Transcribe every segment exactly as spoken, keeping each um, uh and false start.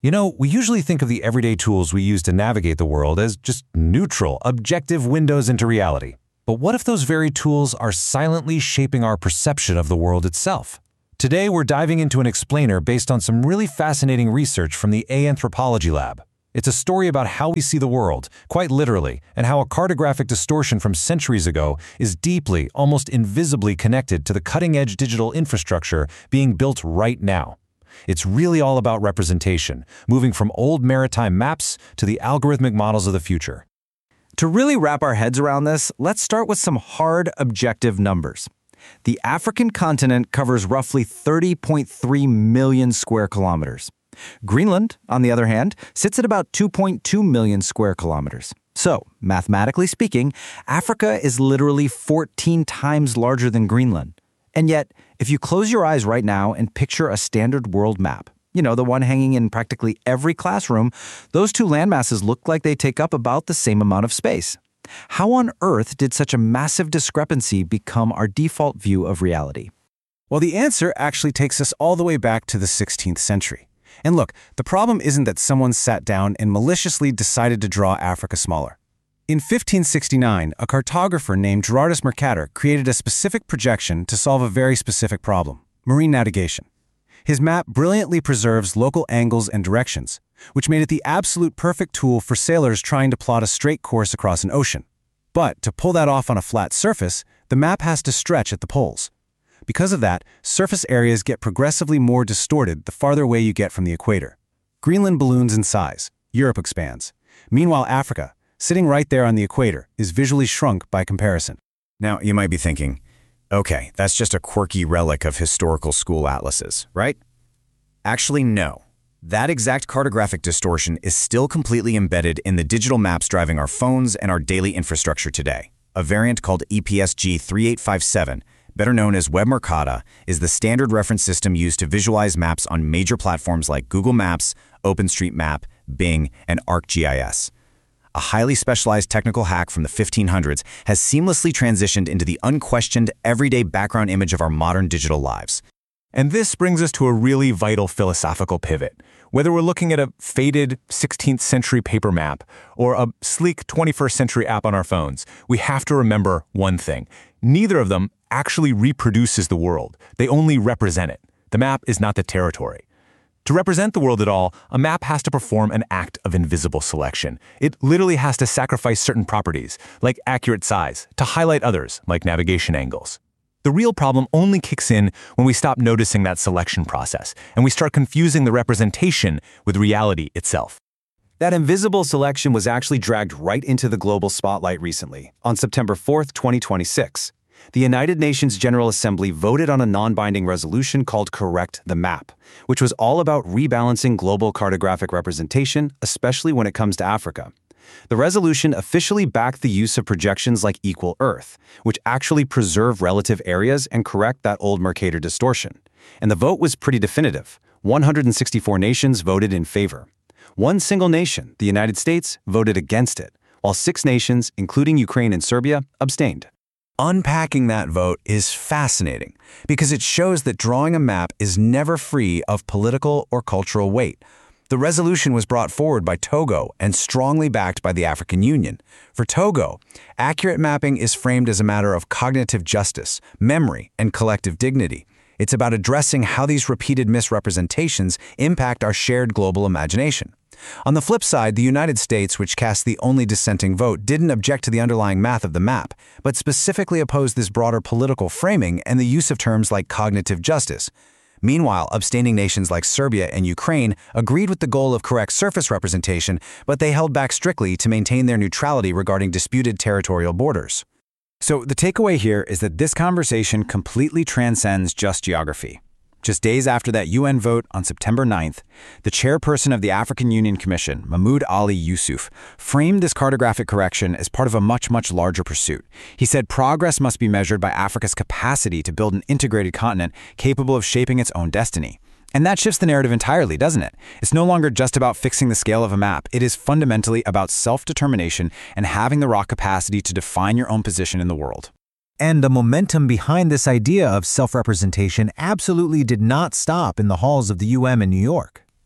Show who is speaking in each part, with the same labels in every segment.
Speaker 1: You know, we usually think of the everyday tools we use to navigate the world as just neutral, objective windows into reality. But what if those very tools are silently shaping our perception of the world itself? Today, we're diving into an explainer based on some really fascinating research from the A Anthropology Lab. It's a story about how we see the world, quite literally, and how a cartographic distortion from centuries ago is deeply, almost invisibly connected to the cutting-edge digital infrastructure being built right now. It's really all about representation, moving from old maritime maps to the algorithmic models of the future.
Speaker 2: To really wrap our heads around this, let's start with some hard, objective numbers. The African continent covers roughly thirty point three million square kilometers. Greenland, on the other hand, sits at about two point two million square kilometers. So, mathematically speaking, Africa is literally fourteen times larger than Greenland. And yet, if you close your eyes right now and picture a standard world map, you know, the one hanging in practically every classroom, those two landmasses look like they take up about the same amount of space. How on earth did such a massive discrepancy become our default view of reality?
Speaker 3: Well, the answer actually takes us all the way back to the sixteenth century. And look, the problem isn't that someone sat down and maliciously decided to draw Africa smaller. In fifteen sixty-nine, a cartographer named Gerardus Mercator created a specific projection to solve a very specific problem: marine navigation. His map brilliantly preserves local angles and directions, which made it the absolute perfect tool for sailors trying to plot a straight course across an ocean. But to pull that off on a flat surface, the map has to stretch at the poles. Because of that, surface areas get progressively more distorted the farther away you get from the equator. Greenland balloons in size, Europe expands. Meanwhile, Africa, sitting right there on the equator, is visually shrunk by comparison.
Speaker 4: Now, you might be thinking, okay, that's just a quirky relic of historical school atlases, right? Actually, no. That exact cartographic distortion is still completely embedded in the digital maps driving our phones and our daily infrastructure today. A variant called E P S G three eight five seven, better known as WebMercator, is the standard reference system used to visualize maps on major platforms like Google Maps, OpenStreetMap, Bing, and ArcGIS. A highly specialized technical hack from the fifteen hundreds has seamlessly transitioned into the unquestioned, everyday background image of our modern digital lives.
Speaker 1: And this brings us to a really vital philosophical pivot. Whether we're looking at a faded sixteenth century paper map or a sleek twenty-first century app on our phones, we have to remember one thing. Neither of them actually reproduces the world. They only represent it. The map is not the territory. To represent the world at all, a map has to perform an act of invisible selection. It literally has to sacrifice certain properties, like accurate size, to highlight others, like navigation angles. The real problem only kicks in when we stop noticing that selection process, and we start confusing the representation with reality itself.
Speaker 2: That invisible selection was actually dragged right into the global spotlight recently, on September fourth, twenty twenty-six. The United Nations General Assembly voted on a non-binding resolution called Correct the Map, which was all about rebalancing global cartographic representation, especially when it comes to Africa. The resolution officially backed the use of projections like Equal Earth, which actually preserve relative areas and correct that old Mercator distortion. And the vote was pretty definitive. one hundred sixty-four nations voted in favor. One single nation, the United States, voted against it, while six nations, including Ukraine and Serbia, abstained.
Speaker 4: Unpacking that vote is fascinating because it shows that drawing a map is never free of political or cultural weight. The resolution was brought forward by Togo and strongly backed by the African Union. For Togo, accurate mapping is framed as a matter of cognitive justice, memory, and collective dignity. It's about addressing how these repeated misrepresentations impact our shared global imagination. On the flip side, the United States, which cast the only dissenting vote, didn't object to the underlying math of the map, but specifically opposed this broader political framing and the use of terms like cognitive justice. Meanwhile, abstaining nations like Serbia and Ukraine agreed with the goal of correct surface representation, but they held back strictly to maintain their neutrality regarding disputed territorial borders.
Speaker 3: So the takeaway here is that this conversation completely transcends just geography. Just days after that U N vote on September ninth, the chairperson of the African Union Commission, Mahmoud Ali Yusuf, framed this cartographic correction as part of a much, much larger pursuit. He said progress must be measured by Africa's capacity to build an integrated continent capable of shaping its own destiny. And that shifts the narrative entirely, doesn't it? It's no longer just about fixing the scale of a map. It is fundamentally about self-determination and having the raw capacity to define your own position in the world.
Speaker 1: And the momentum behind this idea of self-representation absolutely did not stop in the halls of the U N in New York.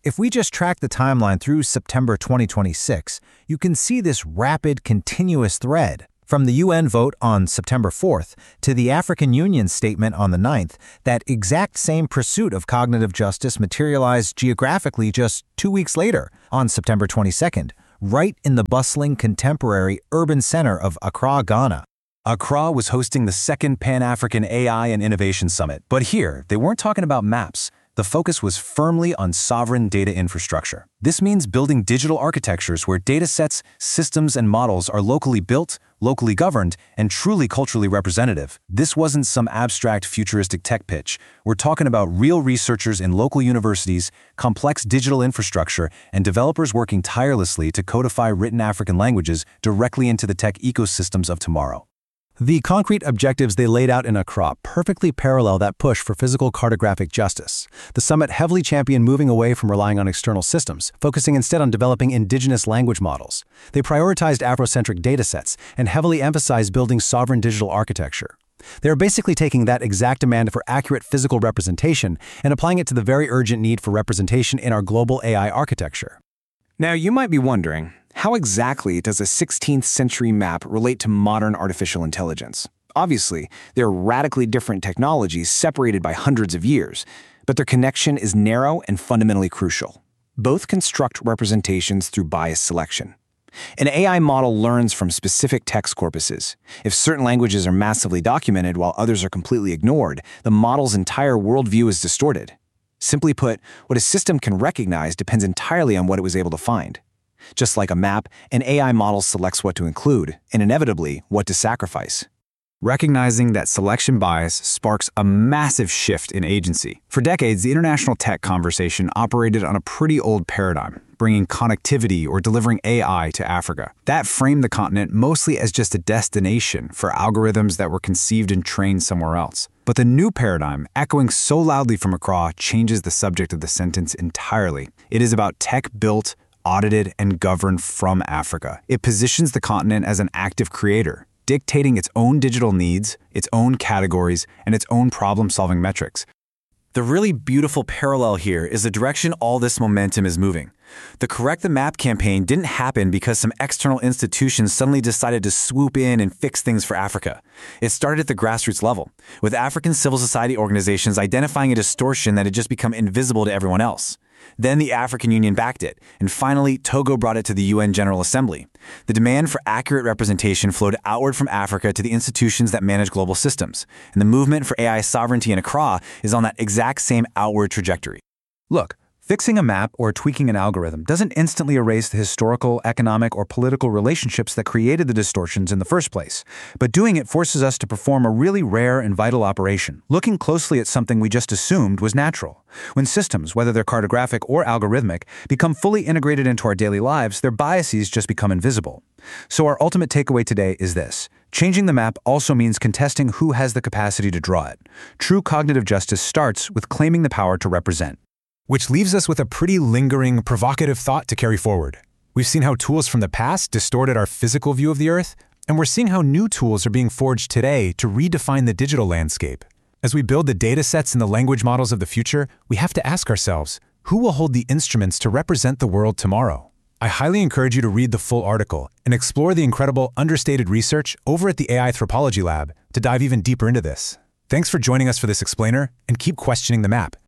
Speaker 3: If we just track the timeline through September twenty twenty-six, you can see this rapid, continuous thread. From the U N vote on September fourth to the African Union statement on the ninth, that exact same pursuit of cognitive justice materialized geographically just two weeks later, on September twenty-second, right in the bustling contemporary urban center of Accra, Ghana. Accra was hosting the second Pan-African A I and Innovation Summit, but here, they weren't talking about maps. The focus was firmly on sovereign data infrastructure. This means building digital architectures where datasets, systems, and models are locally built, locally governed, and truly culturally representative. This wasn't some abstract futuristic tech pitch. We're talking about real researchers in local universities, complex digital infrastructure, and developers working tirelessly to codify written African languages directly into the tech ecosystems of tomorrow. The concrete objectives they laid out in Accra perfectly parallel that push for physical cartographic justice. The summit heavily championed moving away from relying on external systems, focusing instead on developing indigenous language models. They prioritized Afrocentric datasets and heavily emphasized building sovereign digital architecture. They are basically taking that exact demand for accurate physical representation and applying it to the very urgent need for representation in our global A I architecture.
Speaker 5: Now, you might be wondering, how exactly does a sixteenth century map relate to modern artificial intelligence? Obviously, they're radically different technologies separated by hundreds of years, but their connection is narrow and fundamentally crucial. Both construct representations through bias selection. An A I model learns from specific text corpuses. If certain languages are massively documented while others are completely ignored, the model's entire worldview is distorted. Simply put, what a system can recognize depends entirely on what it was able to find. Just like a map, an A I model selects what to include, and inevitably, what to sacrifice.
Speaker 2: Recognizing that selection bias sparks a massive shift in agency. For decades, the international tech conversation operated on a pretty old paradigm, bringing connectivity or delivering A I to Africa. That framed the continent mostly as just a destination for algorithms that were conceived and trained somewhere else. But the new paradigm, echoing so loudly from Accra, changes the subject of the sentence entirely. It is about tech built, audited, and governed from Africa. It positions the continent as an active creator, dictating its own digital needs, its own categories, and its own problem-solving metrics. The really beautiful parallel here is the direction all this momentum is moving. The Correct the Map campaign didn't happen because some external institutions suddenly decided to swoop in and fix things for Africa. It started at the grassroots level, with African civil society organizations identifying a distortion that had just become invisible to everyone else. Then the African Union backed it, and finally Togo brought it to the U N General Assembly. The demand for accurate representation flowed outward from Africa to the institutions that manage global systems, and the movement for A I sovereignty in Accra is on that exact same outward trajectory.
Speaker 3: Look, fixing a map or tweaking an algorithm doesn't instantly erase the historical, economic, or political relationships that created the distortions in the first place, but doing it forces us to perform a really rare and vital operation, looking closely at something we just assumed was natural. When systems, whether they're cartographic or algorithmic, become fully integrated into our daily lives, their biases just become invisible. So our ultimate takeaway today is this. Changing the map also means contesting who has the capacity to draw it. True cognitive justice starts with claiming the power to represent.
Speaker 1: Which leaves us with a pretty lingering, provocative thought to carry forward. We've seen how tools from the past distorted our physical view of the Earth, and we're seeing how new tools are being forged today to redefine the digital landscape. As we build the data sets and the language models of the future, we have to ask ourselves, who will hold the instruments to represent the world tomorrow? I highly encourage you to read the full article and explore the incredible understated research over at the A I Anthropology Lab to dive even deeper into this. Thanks for joining us for this explainer, and keep questioning the map.